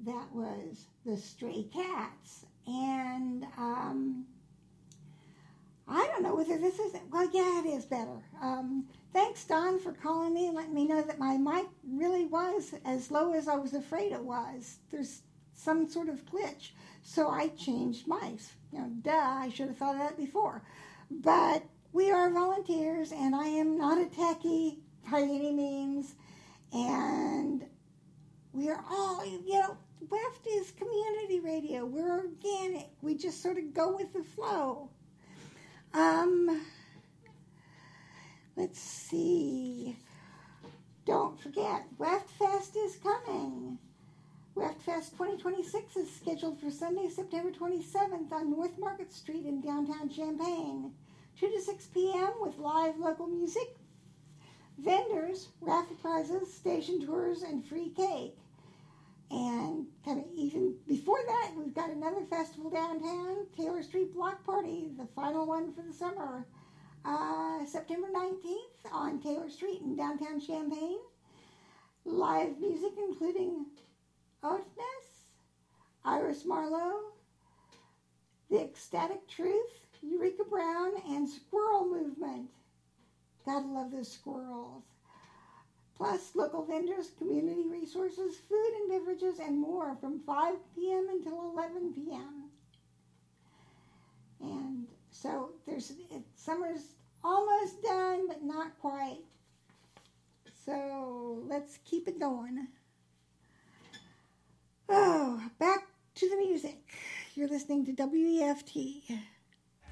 that was The Stray Cats. And I don't know whether this is, well, yeah, it is better. Thanks, Don, for calling me and letting me know that my mic really was as low as I was afraid it was. There's some sort of glitch. So I changed mics. I should have thought of that before. But we are volunteers, and I am not a techie by any means. And we are all, WEFT is community radio. We're organic. We just sort of go with the flow. Let's see. Don't forget, WEFT Fest is coming. WEFT Fest 2026 is scheduled for Sunday, September 27th on North Market Street in downtown Champaign. 2 to 6 p.m. with live local music, vendors, raffle prizes, station tours, and free cake. And kind of even before that, we've got another festival downtown, Taylor Street Block Party, the final one for the summer. September 19th on Taylor Street in downtown Champaign. Live music including Oatness, Iris Marlowe, The Ecstatic Truth, Eureka Brown, and Squirrel Movement. Gotta love those squirrels. Plus local vendors, community resources, food and beverages, and more from 5 p.m. until 11 p.m. And so summer's almost done, but not quite. So let's keep it going. Oh, back to the music. You're listening to WEFT.